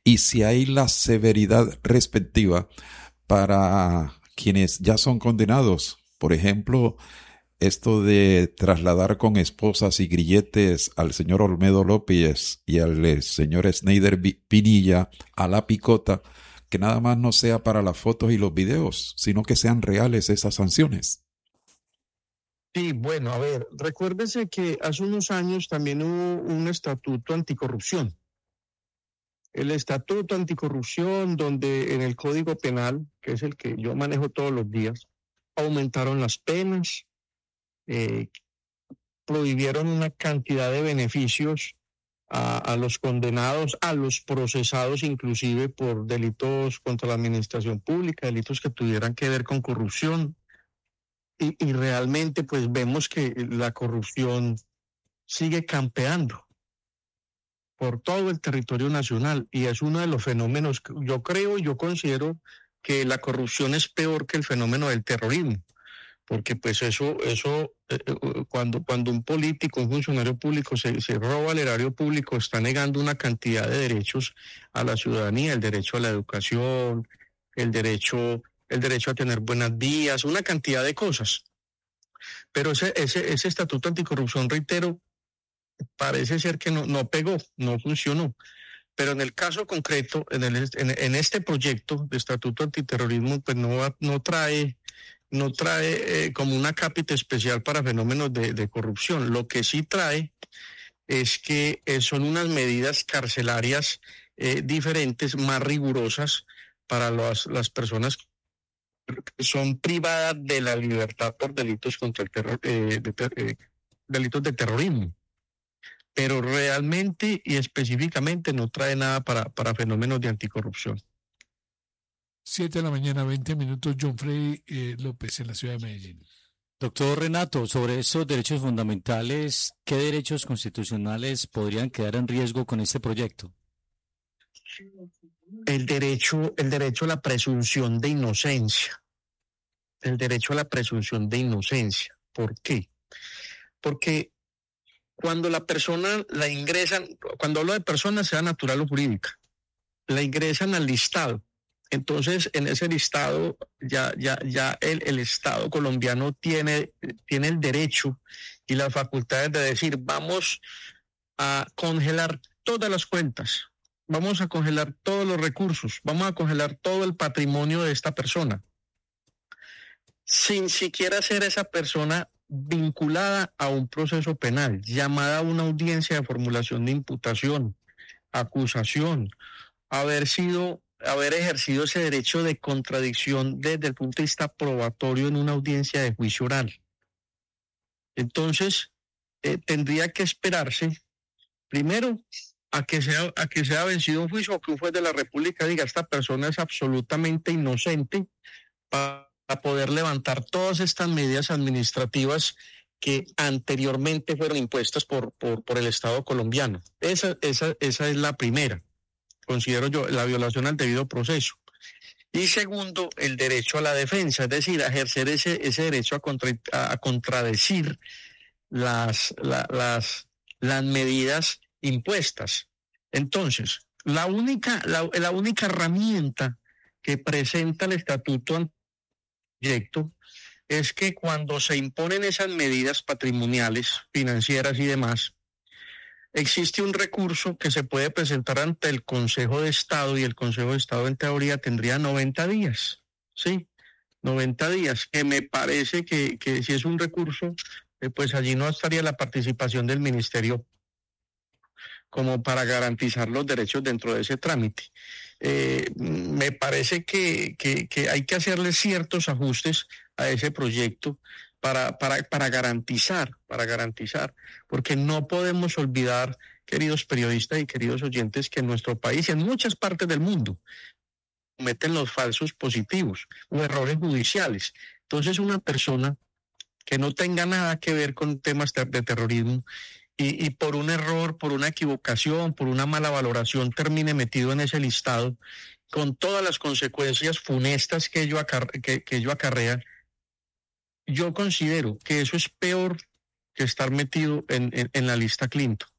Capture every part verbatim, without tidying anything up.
y si hay la severidad respectiva para quienes ya son condenados. Por ejemplo, esto de trasladar con esposas y grilletes al señor Olmedo López y al eh, señor Sneider Pinilla a la picota, que nada más no sea para las fotos y los videos, sino que sean reales esas sanciones. Sí, bueno, a ver, recuérdese que hace unos años también hubo un estatuto anticorrupción. El estatuto anticorrupción, donde en el Código Penal, que es el que yo manejo todos los días, aumentaron las penas, eh, prohibieron una cantidad de beneficios a, a los condenados, a los procesados inclusive por delitos contra la administración pública, delitos que tuvieran que ver con corrupción. Y, y realmente pues vemos que la corrupción sigue campeando por todo el territorio nacional y es uno de los fenómenos que yo creo, yo considero que la corrupción es peor que el fenómeno del terrorismo, porque pues eso, eso eh, cuando, cuando un político, un funcionario público se, se roba el erario público, está negando una cantidad de derechos a la ciudadanía, el derecho a la educación, el derecho, el derecho a tener buenas vías, una cantidad de cosas. Pero ese, ese, ese estatuto anticorrupción, reitero, parece ser que no, no pegó, no funcionó. Pero en el caso concreto, en, el, en, en este proyecto de estatuto antiterrorismo, pues no, no trae, no trae eh, como una cápita especial para fenómenos de, de corrupción. Lo que sí trae es que eh, son unas medidas carcelarias eh, diferentes, más rigurosas para las, las personas que son privadas de la libertad por delitos contra el terror, eh, de ter, eh, delitos de terrorismo. Pero realmente y específicamente no trae nada para, para fenómenos de anticorrupción. Siete de la mañana, veinte minutos, John Freddy eh, López en la ciudad de Medellín. Doctor Renato, sobre esos derechos fundamentales, ¿qué derechos constitucionales podrían quedar en riesgo con este proyecto? El derecho, el derecho a la presunción de inocencia. El derecho a la presunción de inocencia. ¿Por qué? Porque cuando la persona la ingresan, cuando hablo de persona, sea natural o jurídica, la ingresan al listado. Entonces, en ese listado, ya, ya, ya el, el Estado colombiano tiene, tiene el derecho y las facultades de decir, vamos a congelar todas las cuentas, vamos a congelar todos los recursos, vamos a congelar todo el patrimonio de esta persona, sin siquiera ser esa persona vinculada a un proceso penal, llamada a una audiencia de formulación de imputación, acusación, haber sido, haber ejercido ese derecho de contradicción desde el punto de vista probatorio en una audiencia de juicio oral. Entonces, eh, tendría que esperarse, primero, a que sea, a que sea vencido un juicio o que un juez de la República diga, esta persona es absolutamente inocente, para a poder levantar todas estas medidas administrativas que anteriormente fueron impuestas por, por, por el Estado colombiano. Esa, esa, esa es la primera, considero yo, la violación al debido proceso. Y segundo, el derecho a la defensa, es decir, a ejercer ese, ese derecho a, contra, a, a contradecir las, la, las, las medidas impuestas. Entonces, la única, la, la única herramienta que presenta el Estatuto proyecto es que cuando se imponen esas medidas patrimoniales, financieras y demás, existe un recurso que se puede presentar ante el Consejo de Estado y el Consejo de Estado en teoría tendría noventa días, ¿sí? noventa días, que me parece que, que si es un recurso, eh, pues allí no estaría la participación del Ministerio como para garantizar los derechos dentro de ese trámite. Eh, me parece que, que, que hay que hacerle ciertos ajustes a ese proyecto para, para, para garantizar, para garantizar, porque no podemos olvidar, queridos periodistas y queridos oyentes, que en nuestro país y en muchas partes del mundo cometen los falsos positivos o errores judiciales. Entonces, una persona que no tenga nada que ver con temas de terrorismo Y, y por un error, por una equivocación, por una mala valoración, termine metido en ese listado, con todas las consecuencias funestas que ello, acarre, que, que ello acarrea, yo considero que eso es peor que estar metido en, en, en la lista Clinton.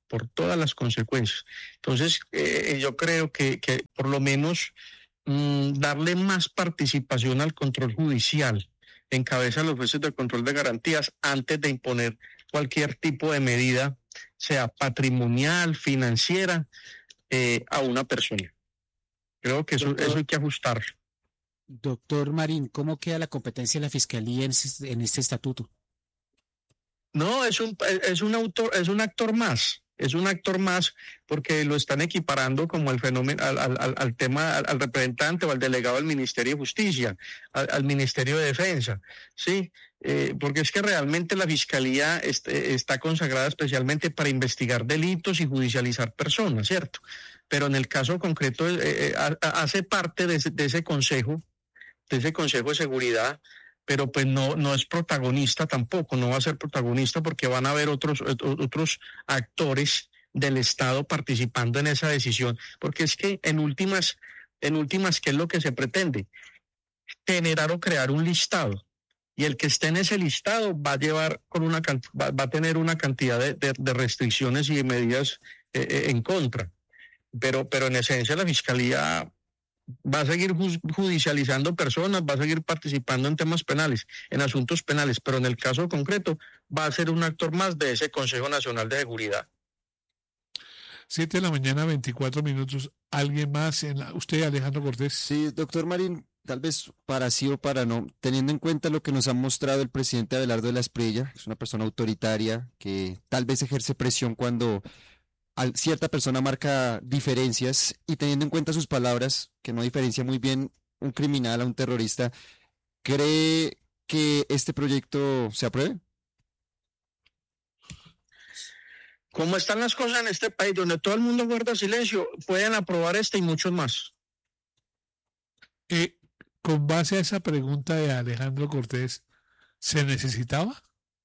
por todas las consecuencias. Entonces, eh, yo creo que, que por lo menos mmm, darle más participación al control judicial en cabeza de los jueces del control de garantías antes de imponer cualquier tipo de medida, sea patrimonial, financiera, eh, a una persona. Creo que eso, Doctor, eso hay que ajustarlo. Doctor Marín, ¿cómo queda la competencia de la Fiscalía en, en este estatuto? No, es un, es un autor, es un actor más, es un actor más porque lo están equiparando como el fenómeno, al, al, al tema, al, al representante o al delegado del Ministerio de Justicia, al, al Ministerio de Defensa, ¿sí? Eh, porque es que realmente la Fiscalía este, está consagrada especialmente para investigar delitos y judicializar personas, ¿cierto? Pero en el caso concreto eh, eh, hace parte de ese, de ese consejo, de ese Consejo de Seguridad, pero pues no, no es protagonista tampoco, no va a ser protagonista porque van a haber otros, otros actores del Estado participando en esa decisión, porque es que en últimas, en últimas, ¿qué es lo que se pretende? Generar o crear un listado, y el que esté en ese listado va a llevar con una va, va a tener una cantidad de, de, de restricciones y de medidas eh, en contra, pero, pero en esencia la Fiscalía va a seguir judicializando personas, va a seguir participando en temas penales, en asuntos penales, pero en el caso concreto va a ser un actor más de ese Consejo Nacional de Seguridad. Siete de la mañana, veinticuatro minutos. ¿Alguien más? En la... ¿Usted, Alejandro Cortés? Sí, doctor Marín, tal vez para sí o para no, teniendo en cuenta lo que nos ha mostrado el presidente Abelardo de la Espriella, es una persona autoritaria que tal vez ejerce presión cuando cierta persona marca diferencias, y teniendo en cuenta sus palabras, que no diferencia muy bien un criminal a un terrorista, ¿cree que este proyecto se apruebe? Como están las cosas en este país, donde todo el mundo guarda silencio, pueden aprobar este y muchos más. Eh, con base a esa pregunta de Alejandro Cortés, ¿se necesitaba?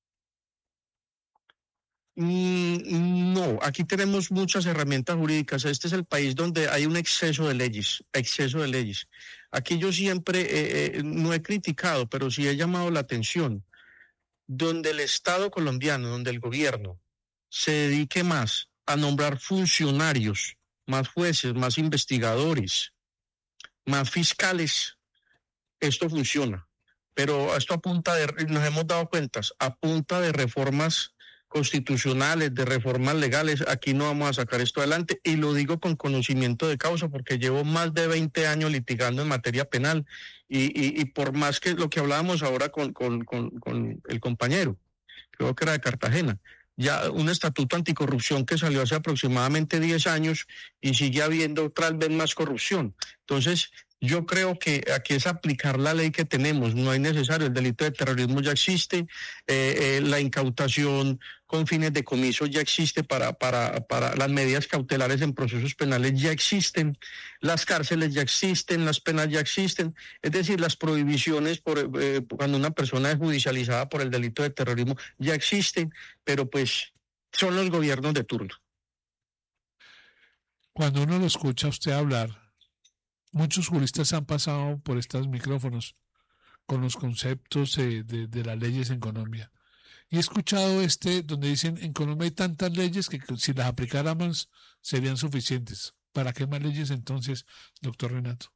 Mm, no, aquí tenemos muchas herramientas jurídicas. Este es el país donde hay un exceso de leyes, exceso de leyes. Aquí yo siempre eh, eh, no he criticado, pero sí he llamado la atención, donde el Estado colombiano, donde el gobierno se dedique más a nombrar funcionarios, más jueces, más investigadores, más fiscales, esto funciona. Pero esto a punta de, nos hemos dado cuentas, a punta de reformas constitucionales, de reformas legales, aquí no vamos a sacar esto adelante, y lo digo con conocimiento de causa porque llevo más de veinte años litigando en materia penal, y, y, y por más que lo que hablábamos ahora con, con, con, con el compañero, creo que era de Cartagena, ya un estatuto anticorrupción que salió hace aproximadamente diez años y sigue habiendo tal vez más corrupción. Entonces, yo creo que aquí es aplicar la ley que tenemos, no es necesario, el delito de terrorismo ya existe, eh, eh, la incautación con fines de comiso ya existe para, para, para las medidas cautelares en procesos penales ya existen, las cárceles ya existen, las penas ya existen, es decir, las prohibiciones por, eh, cuando una persona es judicializada por el delito de terrorismo ya existen, pero pues son los gobiernos de turno. Cuando uno lo escucha a usted hablar, muchos juristas han pasado por estos micrófonos con los conceptos eh, de, de las leyes en Colombia. Y he escuchado este donde dicen, en Colombia hay tantas leyes que si las aplicáramos serían suficientes. ¿Para qué más leyes entonces, doctor Renato?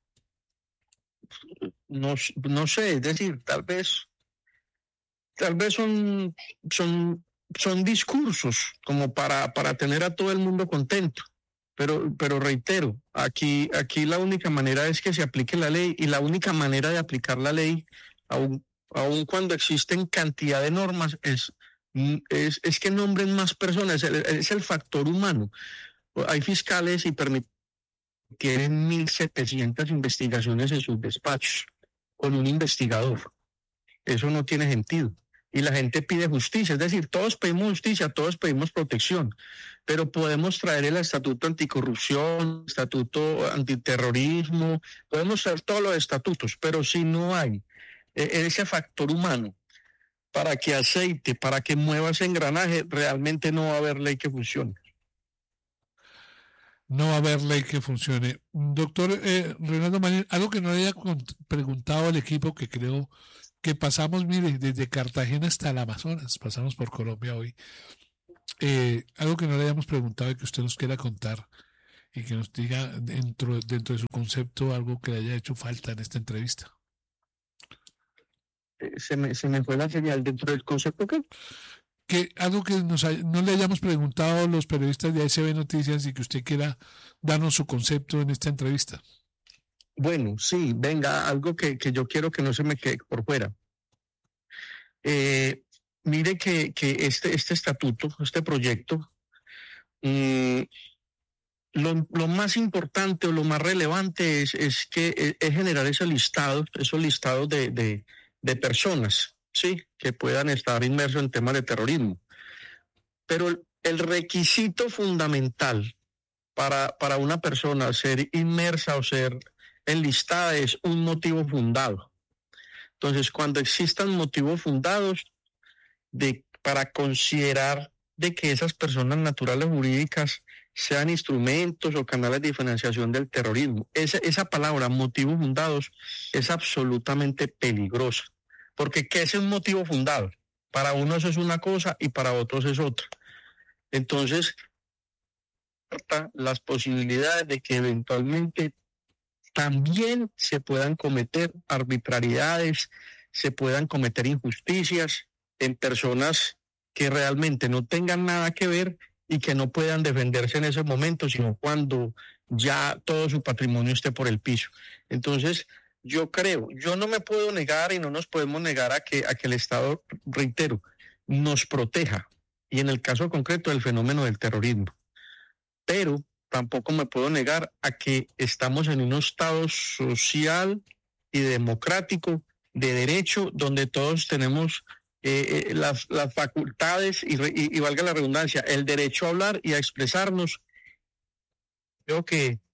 No, no sé, es decir, tal vez, tal vez son, son, son discursos como para, para tener a todo el mundo contento. Pero, pero reitero, aquí, aquí la única manera es que se aplique la ley, y la única manera de aplicar la ley, aun, aun cuando existen cantidad de normas, es, es, es que nombren más personas, es el, es el factor humano. Hay fiscales y permiten tienen mil setecientas investigaciones en sus despachos con un investigador. Eso no tiene sentido. Y la gente pide justicia, es decir, todos pedimos justicia, todos pedimos protección, pero podemos traer el estatuto anticorrupción, estatuto antiterrorismo, podemos traer todos los estatutos, pero si no hay eh, ese factor humano para que aceite, para que mueva ese engranaje, realmente no va a haber ley que funcione. No va a haber ley que funcione. Doctor eh, Renato Marín, algo que no le haya preguntado al equipo, que creo que pasamos, mire, desde Cartagena hasta el Amazonas, pasamos por Colombia hoy. Eh, algo que no le hayamos preguntado y que usted nos quiera contar y que nos diga dentro, dentro de su concepto algo que le haya hecho falta en esta entrevista. Eh, Se me, se me fue la señal dentro del concepto que... Que algo que nos hay- no le hayamos preguntado a los periodistas de A S B Noticias y que usted quiera darnos su concepto en esta entrevista. Bueno, sí, venga, algo que, que yo quiero que no se me quede por fuera. Eh, mire que, que este, este estatuto, este proyecto, mm, lo, lo más importante o lo más relevante es, es que es, es generar esos listados, esos listados de, de, de personas, sí, que puedan estar inmersos en temas de terrorismo. Pero el, el requisito fundamental para, para una persona ser inmersa o ser enlistada es un motivo fundado. Entonces, cuando existan motivos fundados de, para considerar de que esas personas naturales jurídicas sean instrumentos o canales de financiación del terrorismo, esa, esa palabra, motivos fundados, es absolutamente peligrosa. Porque ¿qué es un motivo fundado? Para unos es una cosa y para otros es otra. Entonces, las posibilidades de que eventualmente también se puedan cometer arbitrariedades, se puedan cometer injusticias en personas que realmente no tengan nada que ver y que no puedan defenderse en ese momento, sino cuando ya todo su patrimonio esté por el piso. Entonces, yo creo, yo no me puedo negar y no nos podemos negar a que, a que el Estado, reitero, nos proteja, y en el caso concreto del fenómeno del terrorismo. Pero tampoco me puedo negar a que estamos en un Estado social y democrático de derecho donde todos tenemos eh, las, las facultades y, y, y valga la redundancia, el derecho a hablar y a expresarnos. Creo que